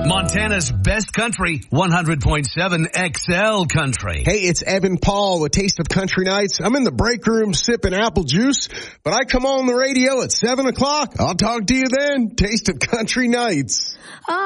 Montana's best country, 100.7 XL Country. Hey, it's Evan Paul with Taste of Country Nights. I'm in the break room sipping apple juice, but I come on the radio at 7 o'clock. I'll talk to you then. Taste of Country Nights.